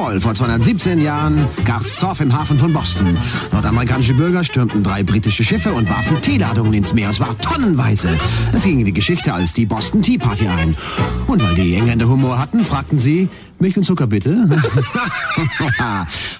Jawohl, vor 217 Jahren gab's Zoff im Hafen von Boston. Nordamerikanische Bürger stürmten 3 britische Schiffe und warfen Teeladungen ins Meer. Es war tonnenweise. Es ging in die Geschichte als die Boston Tea Party ein. Und weil die Engländer Humor hatten, fragten sie, Milch und Zucker bitte?